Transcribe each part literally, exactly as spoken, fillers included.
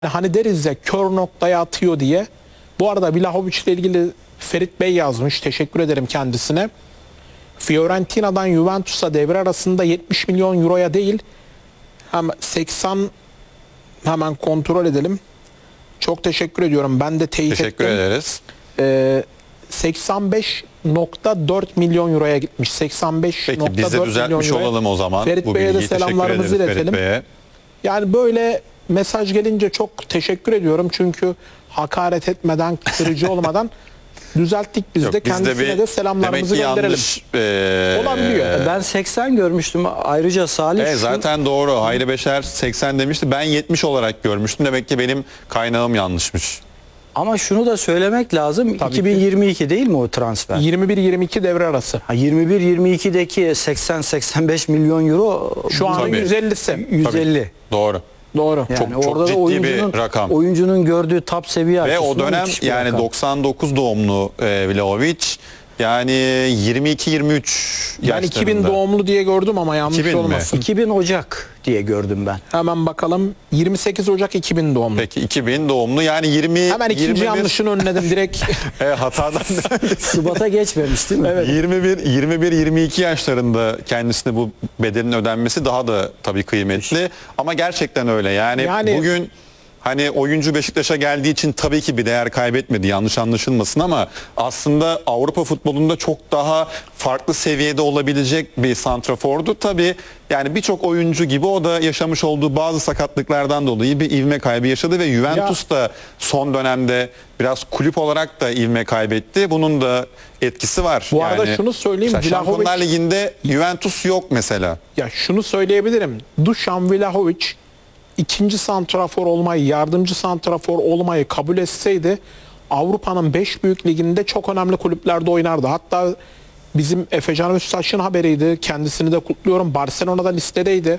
Hani deriz ya kör noktaya atıyor diye. Bu arada Vlahovic ile ilgili Ferit Bey yazmış. Teşekkür ederim kendisine. Fiorentina'dan Juventus'a devre arasında yetmiş milyon euroya değil hem seksen, hemen kontrol edelim. Çok teşekkür ediyorum. Ben de teyit Teşekkür ettim. ederiz. Ee, seksen beş nokta dört milyon euroya gitmiş. seksen beş nokta dört Peki biz de düzeltmiş olalım o zaman. Ferit Bu Bey'e de bilgiyi teşekkür selamlarımızı ederiz iletelim. Ferit Bey'e. Yani böyle mesaj gelince çok teşekkür ediyorum. Çünkü hakaret etmeden, kırıcı olmadan düzelttik biz Yok, de. biz Kendisine de, bir, de selamlarımızı demek ki gönderelim. yanlış, ee, Olabiliyor. Ben seksen görmüştüm. Ayrıca Salih Evet, şu- zaten doğru. Hayri Beşer seksen demişti. Ben yetmiş olarak görmüştüm. Demek ki benim kaynağım yanlışmış. ama şunu da söylemek lazım. Tabii iki bin yirmi iki değil mi o transfer? yirmi bir yirmi iki devre arası. Ha, yirmi bir yirmi ikideki seksen seksen beş milyon euro Şu an Tabii. yüz ellisi. yüz elli. Doğru. Doğru. Yani Çok- çok orada da ciddi bir oyuncunun, rakam. oyuncunun gördüğü top seviye Ve o açısından dönem müthiş bir yani rakam. doksan dokuz doğumlu e, Vlahovic. Yani yirmi iki yirmi üç Ben yaşlarında. iki bin doğumlu diye gördüm ama yanlış iki bin mi? olmasın. iki bin Ocak diye gördüm ben. Hemen bakalım. yirmi sekiz Ocak iki bin doğumlu. Peki iki bin doğumlu yani yirmi Hemen ikinci yirmi bir yanlışını önledim direkt. e, hatadan Şubat'a geçmemiş değil mi? Evet. yirmi bir yirmi bir yirmi iki yaşlarında kendisine bu bedelin ödenmesi daha da tabii kıymetli ama gerçekten öyle. Yani, Yani- bugün hani oyuncu Beşiktaş'a geldiği için tabii ki bir değer kaybetmedi, yanlış anlaşılmasın, ama aslında Avrupa futbolunda çok daha farklı seviyede olabilecek bir santrafordu. Tabii yani birçok oyuncu gibi o da yaşamış olduğu bazı sakatlıklardan dolayı bir ivme kaybı yaşadı ve Juventus da son dönemde biraz kulüp olarak da ivme kaybetti. Bunun da etkisi var. Bu arada şunu söyleyeyim, mesela Vlahovic- Şampiyonlar Ligi'nde Juventus yok mesela. Ya şunu söyleyebilirim. Dušan Vlahovic ikinci santrafor olmayı, yardımcı santrafor olmayı kabul etseydi Avrupa'nın beş büyük liginde çok önemli kulüplerde oynardı. Hatta bizim Efecan Öztaş'ın haberiydi. Kendisini de kutluyorum. Barcelona'da listedeydi.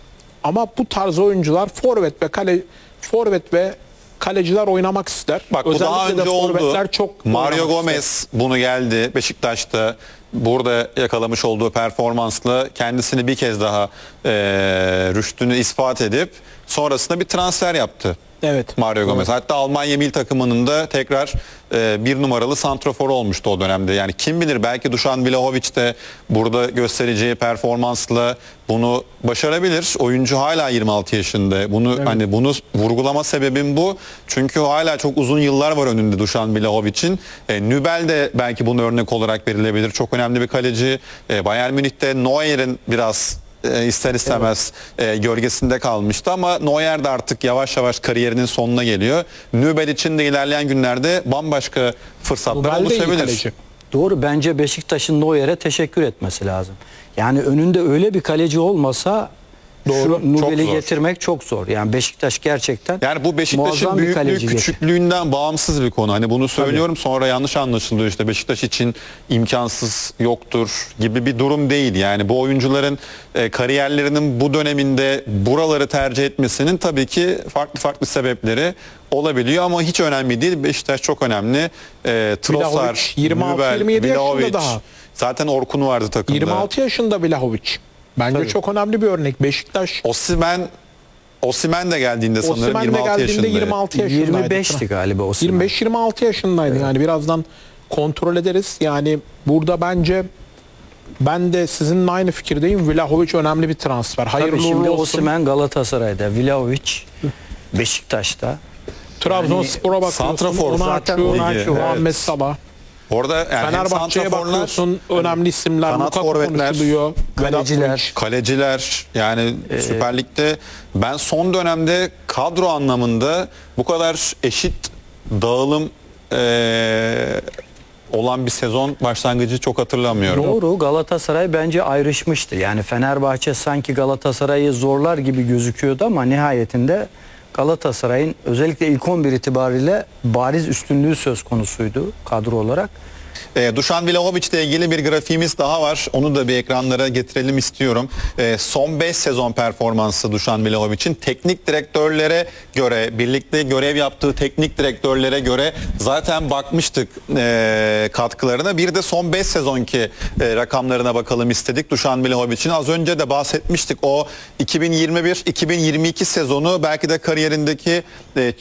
Ama bu tarz oyuncular forvet ve kale forvet ve kaleciler oynamak ister. Bak bu daha Özellikle de önce oldu. forvetler çok Mario oynamak Gomez ister. bunu geldi Beşiktaş'ta. Burada yakalamış olduğu performansla kendisini bir kez daha e, rüştünü ispat edip sonrasında bir transfer yaptı. Evet. Mario Gomez. Hatta Almanya milli takımının da tekrar e, bir numaralı santrafor olmuştu o dönemde. Yani kim bilir, belki Dušan Vlahovic de burada göstereceği performansla bunu başarabilir. Oyuncu hala yirmi altı yaşında. Bunu Evet. hani bunu vurgulama sebebim bu. Çünkü hala çok uzun yıllar var önünde Dušan Vlahovic'in. E, Nübel de belki bunu örnek olarak verilebilir. Çok önemli bir kaleci. E, Bayern Münih'te Neuer'in biraz e, ister istemez e, gölgesinde kalmıştı ama Neuer de artık yavaş yavaş kariyerinin sonuna geliyor. Nübel için de ilerleyen günlerde bambaşka fırsatlar Nübel de iyi oluşabilir. kaleci. Doğru, bence Beşiktaş'ın Neuer'e teşekkür etmesi lazım. Yani önünde öyle bir kaleci olmasa Doğru, şu çok Nubel'i zor. getirmek çok zor. Yani Beşiktaş gerçekten Yani bu Beşiktaş'ın muazzam bir büyüklüğü kaleci getir- küçüklüğünden bağımsız bir konu. Hani bunu söylüyorum, sonra yanlış anlaşılıyor, işte Beşiktaş için imkansız yoktur gibi bir durum değil. Yani bu oyuncuların e, kariyerlerinin bu döneminde buraları tercih etmesinin tabii ki farklı farklı sebepleri olabiliyor ama hiç önemli değil. Beşiktaş çok önemli. E, Trossard, Vlahovic yirmi altı yirmi yedi yaşında Vlahovic. daha. Zaten Orkun vardı takımda. yirmi altı yaşında Vlahovic. Bence Tabii. çok önemli bir örnek. Beşiktaş Osimhen Osimhen de geldiğinde sanırım Osimhen de yirmi altı geldiğinde yaşındaydı. yirmi altı yaşındaydı. yirmi beşti galiba Osimhen. yirmi beş yirmi altı yaşındaydı. Yani birazdan kontrol ederiz. Yani burada bence ben de sizinle aynı fikirdeyim. Vlahovic önemli bir transfer. Tabii Hayırlı şimdi uğurlu olsun. Osimhen Galatasaray'da, Vlahovic Beşiktaş'ta. Trabzonspor'a bakıyorsun. santrafor zaten Onaçu, Onaçu, evet. Muhammed Salah. Orada yani hem Fenerbahçe'ye santraforlar, bakıyorsun. Önemli isimler. kanat Lukaku forvetler, konuşuluyor. kaleciler. Vedat Muriç. kaleciler, yani Ee, Süper Lig'de ben son dönemde kadro anlamında bu kadar eşit dağılım eee, olan bir sezon başlangıcı çok hatırlamıyorum. Doğru, Galatasaray bence ayrışmıştı. Yani Fenerbahçe sanki Galatasaray'ı zorlar gibi gözüküyordu ama nihayetinde Galatasaray'ın özellikle ilk on bir itibariyle bariz üstünlüğü söz konusuydu kadro olarak. E, Dušan Vlahović ile ilgili bir grafiğimiz daha var. Onu da bir ekranlara getirelim istiyorum. E, son beş sezon performansı Dušan Vlahović'in teknik direktörlere göre, birlikte görev yaptığı teknik direktörlere göre zaten bakmıştık e, katkılarına. Bir de son beş sezonki e, rakamlarına bakalım istedik Dušan Vlahović'in. Az önce de bahsetmiştik. O iki bin yirmi bir iki bin yirmi iki sezonu belki de kariyerindeki e,